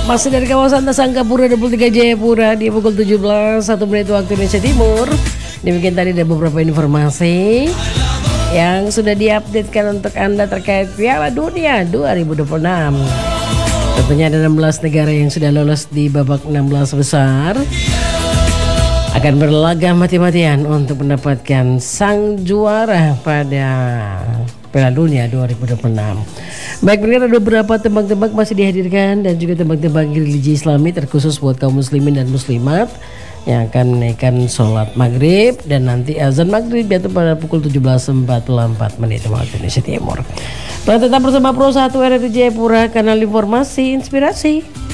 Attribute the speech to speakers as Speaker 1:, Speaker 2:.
Speaker 1: Masih dari kawasan Tasangkapura 23 Jayapura di pukul 17 1 menit waktu Indonesia Timur. Demikian tadi ada beberapa informasi yang sudah diupdatekan untuk Anda terkait Piala Dunia 2026. Tentunya ada 16 negara yang sudah lolos di babak 16 besar, akan berlaga mati-matian untuk mendapatkan sang juara pada Piala Dunia 2026. Baik, pendengar, ada beberapa tembak-tembak masih dihadirkan dan juga tembak-tembak religi Islami terkhusus buat kaum muslimin dan muslimat yang akan menaikkan sholat maghrib dan nanti azan maghrib yaitu pada pukul 17.44 menit waktu Indonesia Timur. Tetap bersama Pro 1 RRI Jayapura, kanal informasi inspirasi.